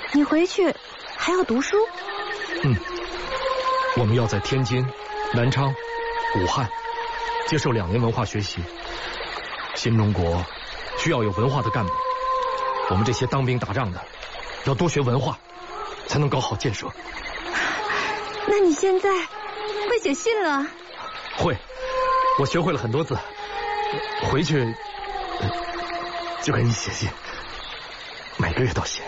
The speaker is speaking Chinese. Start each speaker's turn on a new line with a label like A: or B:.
A: 你回去还要读书？
B: 我们要在天津、南昌、武汉接受2年文化学习。新中国需要有文化的干部，我们这些当兵打仗的要多学文化，才能搞好建设。
A: 那你现在会写信了？
B: 会，我学会了很多字，回去就给你写信，每个月都写。